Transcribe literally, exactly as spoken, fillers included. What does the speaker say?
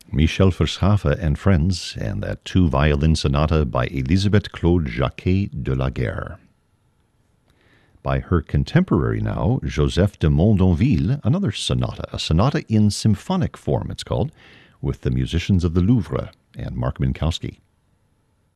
Michel Verschafe and Friends, and that two-violin sonata by Elisabeth Claude Jacquet de la Guerre. By her contemporary now, Joseph de Mondonville, another sonata, a sonata in symphonic form, it's called, with the musicians of the Louvre and Mark Minkowski.